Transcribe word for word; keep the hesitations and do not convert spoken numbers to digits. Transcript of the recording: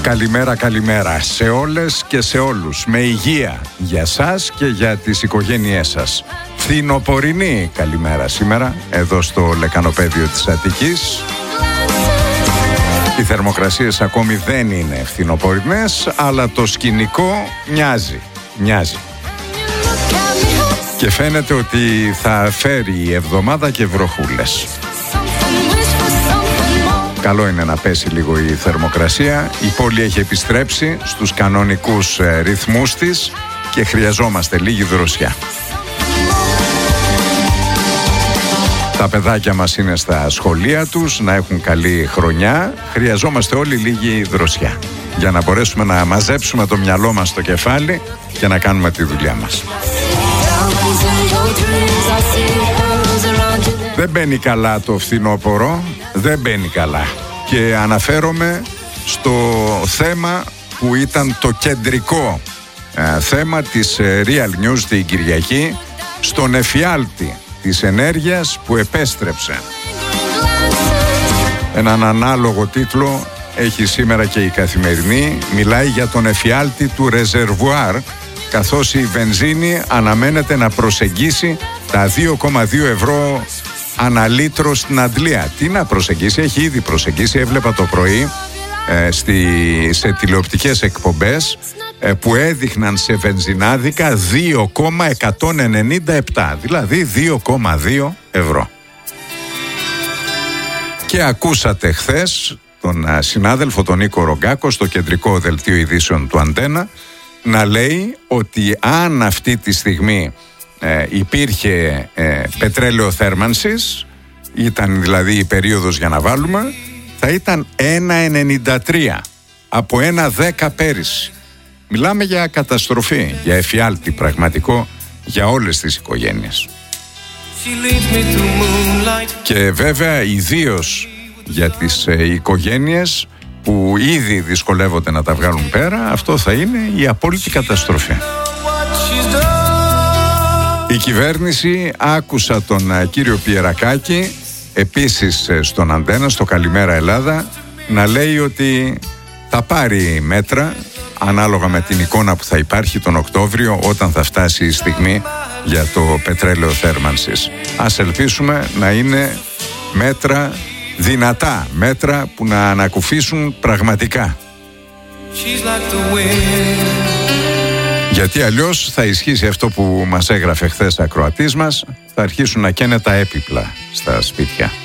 Καλημέρα, καλημέρα σε όλες και σε όλους. Με υγεία για σας και για τις οικογένειές σας. Φθινοπορεινή καλημέρα σήμερα εδώ στο λεκανοπέδιο της Αττικής. Οι θερμοκρασίες ακόμη δεν είναι φθινοπορεινές, αλλά το σκηνικό μοιάζει, μοιάζει. Και φαίνεται ότι θα φέρει η εβδομάδα και βροχούλες. Καλό είναι να πέσει λίγο η θερμοκρασία. Η πόλη έχει επιστρέψει στους κανονικούς ε, ρυθμούς της και χρειαζόμαστε λίγη δροσιά. Τα παιδάκια μας είναι στα σχολεία τους, να έχουν καλή χρονιά. Χρειαζόμαστε όλοι λίγη δροσιά για να μπορέσουμε να μαζέψουμε το μυαλό μας στο κεφάλι και να κάνουμε τη δουλειά μας. Δεν μπαίνει καλά το φθινόπωρο, δεν μπαίνει καλά. Και αναφέρομαι στο θέμα που ήταν το κεντρικό ε, θέμα της ε, Real News την Κυριακή, στον εφιάλτη της ενέργειας που επέστρεψε. Έναν ανάλογο τίτλο έχει σήμερα και η Καθημερινή, μιλάει για τον εφιάλτη του ρεζερβουάρ, καθώς η βενζίνη αναμένεται να προσεγγίσει τα δύο κόμμα δύο ευρώ ανά λίτρο στην Αντλία. Τι να προσεγγίσει, έχει ήδη προσεγγίσει. Έβλεπα το πρωί ε, στη, σε τηλεοπτικές εκπομπές ε, που έδειχναν σε βενζινάδικα δύο κόμμα εκατόν ενενήντα επτά, δηλαδή δύο κόμμα δύο ευρώ. Και ακούσατε χθες τον α, συνάδελφο τον Νίκο Ρογκάκο στο κεντρικό δελτίο ειδήσεων του Αντένα να λέει ότι αν αυτή τη στιγμή ε, υπήρχε ε, πετρέλαιο θέρμανσης, ήταν δηλαδή η περίοδος για να βάλουμε, θα ήταν ένα ενενήντα τρία από ένα δέκα πέρυσι. Μιλάμε για καταστροφή, για εφιάλτη πραγματικό για όλες τις οικογένειες. Και βέβαια ιδίως για τις ε, οικογένειες που ήδη δυσκολεύονται να τα βγάλουν πέρα, αυτό θα είναι η απόλυτη καταστροφή. Η κυβέρνηση, άκουσα τον κύριο Πιερακάκη επίσης στον Αντένα, στο Καλημέρα Ελλάδα, να λέει ότι θα πάρει μέτρα ανάλογα με την εικόνα που θα υπάρχει τον Οκτώβριο, όταν θα φτάσει η στιγμή για το πετρέλαιο θέρμανσης. Ας ελπίσουμε να είναι μέτρα δυνατά, μέτρα που να ανακουφίσουν πραγματικά. Γιατί αλλιώς θα ισχύσει αυτό που μας έγραφε χθες ακροατής μας, θα αρχίσουν να καίνε τα έπιπλα στα σπίτια.